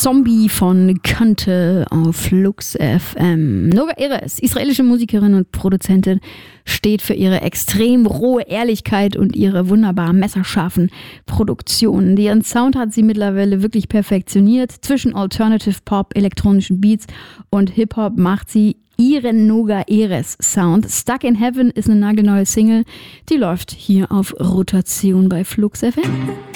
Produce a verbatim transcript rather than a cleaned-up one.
Zombie von Kante auf Flux F M. Noga Erez, israelische Musikerin und Produzentin, steht für ihre extrem rohe Ehrlichkeit und ihre wunderbar messerscharfen Produktionen. Ihren Sound hat sie mittlerweile wirklich perfektioniert. Zwischen Alternative Pop, elektronischen Beats und Hip-Hop macht sie ihren Noga Erez Sound. Stuck in Heaven ist eine nagelneue Single, die läuft hier auf Rotation bei Flux F M.